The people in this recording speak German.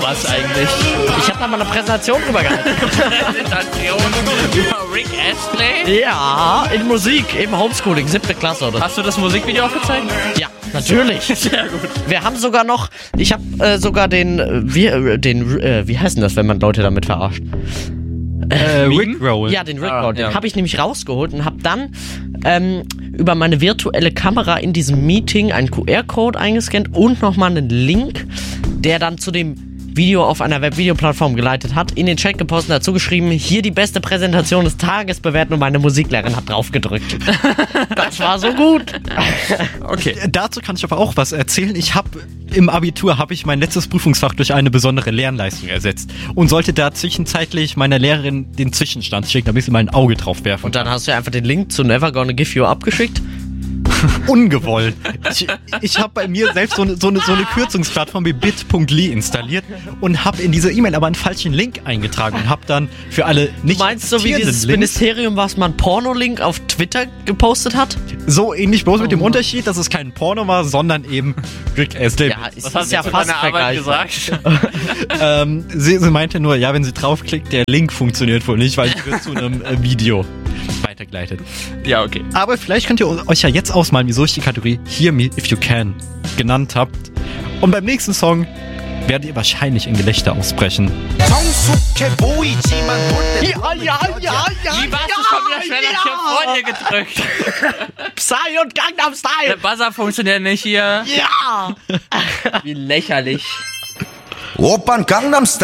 sowas eigentlich? Ich habe da mal eine Präsentation drüber gehalten. Präsentation über Rick Astley? Ja, in Musik, im Homeschooling, 7. Klasse oder so. Hast du das Musikvideo auch gezeigt? Ja, natürlich. Sehr gut. Wir haben sogar noch, ich habe sogar wie heißt denn das, wenn man Leute damit verarscht? Rickroll. Ja, den Rickroll. Den ja. habe ich nämlich rausgeholt und habe dann über meine virtuelle Kamera in diesem Meeting einen QR-Code eingescannt und nochmal einen Link, der dann zu dem Video auf einer Webvideoplattform geleitet hat, in den Chat gepostet und dazu geschrieben, hier die beste Präsentation des Tages bewerten und meine Musiklehrerin hat drauf gedrückt. Das war so gut. Okay. Dazu kann ich aber auch was erzählen. Im Abitur habe ich mein letztes Prüfungsfach durch eine besondere Lernleistung ersetzt und sollte da zwischenzeitlich meiner Lehrerin den Zwischenstand schicken, damit sie mal ein Auge drauf werfen. Und dann hast du ja einfach den Link zu Never Gonna Give You abgeschickt. Ungewollt. Ich habe bei mir selbst so eine Kürzungsplattform wie bit.ly installiert und habe in diese E-Mail aber einen falschen Link eingetragen und habe dann für alle nicht Du meinst so wie dieses Links, Ministerium, was man Porno-Link auf Twitter gepostet hat? so ähnlich, bloß mit dem Unterschied, dass es kein Porno war, sondern eben Rick Astley. Ja, es Was hast ist du ja zu fast deiner Arbeit vergleichbar. gesagt? Sie meinte nur, ja, wenn sie draufklickt, der Link funktioniert wohl nicht, weil sie wird zu einem Video weitergeleitet. Ja, okay. Aber vielleicht könnt ihr euch ja jetzt ausmalen, wieso ich die Kategorie Hear Me If You Can genannt habt. Und beim nächsten Song werdet ihr wahrscheinlich in Gelächter ausbrechen. Ja. Wie warst du schon wieder schneller? Ich hab vor dir gedrückt. Psy und Gangnam Der Style. Buzzer funktioniert nicht hier. Ja. Wie lächerlich. Opern Gangnam Style.